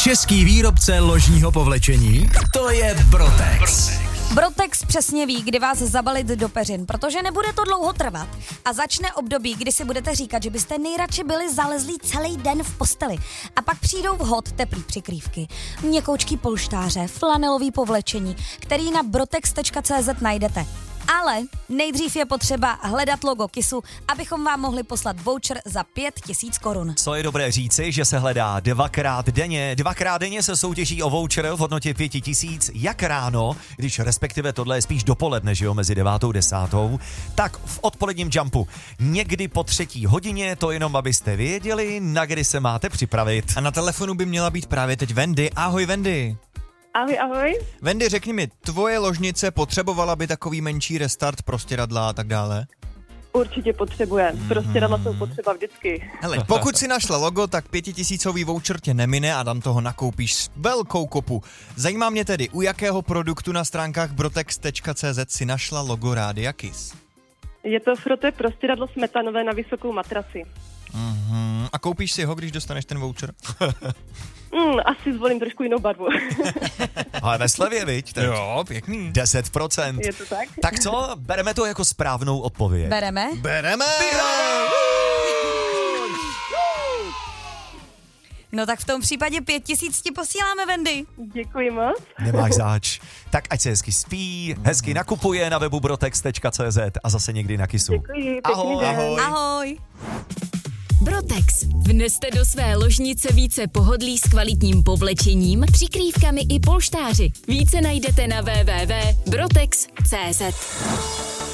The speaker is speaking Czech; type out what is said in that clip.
Český výrobce ložního povlečení, to je Brotex. Brotex přesně ví, kdy vás zabalit do peřin, protože nebude to dlouho trvat a začne období, kdy si budete říkat, že byste nejradši byli zalezlí celý den v posteli. A pak přijdou vhod teplý přikrývky, měkoučký polštáře, flanelový povlečení, který na brotex.cz najdete. Ale nejdřív je potřeba hledat logo KISu, abychom vám mohli poslat voucher za 5 000 korun. Co je dobré říci, že se hledá dvakrát denně. Dvakrát denně se soutěží o voucher v hodnotě 5 000, jak ráno, když respektive tohle je spíš dopoledne, že jo, mezi 9. a 10. Tak v odpoledním jumpu. Někdy po 3. hodině, to jenom abyste věděli, na kdy se máte připravit. A na telefonu by měla být právě teď Wendy. Ahoj Wendy. Ahoj, ahoj. Wendy, řekni mi, tvoje ložnice potřebovala by takový menší restart, prostěradla a tak dále? Určitě potřebuje. Prostěradla jsou potřeba vždycky. Hele, pokud si našla logo, tak 5 000 voucher tě nemine a tam toho nakoupíš s velkou kopu. Zajímá mě tedy, u jakého produktu na stránkách brotex.cz si našla logo Rádia KIS? Je to froté prostěradlo smetanové na vysokou matraci. A koupíš si ho, když dostaneš ten voucher? Asi zvolím trošku jinou barvu. Ale ve slevě, viď? Teď. Jo, pěkný. 10%. Je to tak? Tak co? Bereme to jako správnou odpověď. Bereme? Bereme! No tak v tom případě 5 000 ti posíláme, Wendy. Děkuji moc. Nemáš zač. Tak ať se hezky spí, hezky nakupuje na webu brotex.cz a zase někdy na KISu. Děkuji, Ahoj. pěkný den. Ahoj. Brotex. Vneste do své ložnice více pohodlí s kvalitním povlečením, přikrývkami i polštáři. Více najdete na www.brotex.cz.